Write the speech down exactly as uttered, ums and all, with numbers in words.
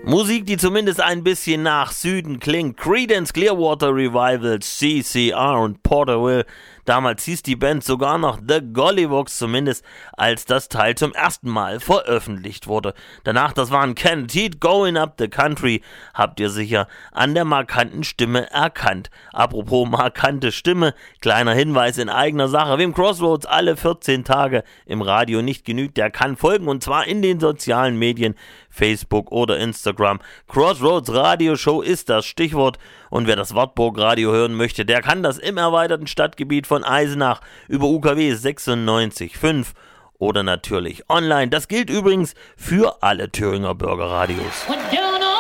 Musik, die zumindest ein bisschen nach Süden klingt. Creedence Clearwater Revival, C C R und Porterville. Damals hieß die Band sogar noch The Golliwogs, zumindest als das Teil zum ersten Mal veröffentlicht wurde. Danach, das waren Ken Teat, Going Up the Country, habt ihr sicher an der markanten Stimme erkannt. Apropos markante Stimme, kleiner Hinweis in eigener Sache. Wem Crossroads alle vierzehn Tage im Radio nicht genügt, der kann folgen, und zwar in den sozialen Medien, Facebook oder Instagram. Crossroads Radio Show ist das Stichwort, und wer das Wartburg Radio hören möchte, der kann das im erweiterten Stadtgebiet von Eisenach über U K W sechsundneunzig Komma fünf oder natürlich online. Das gilt übrigens für alle Thüringer Bürgerradios.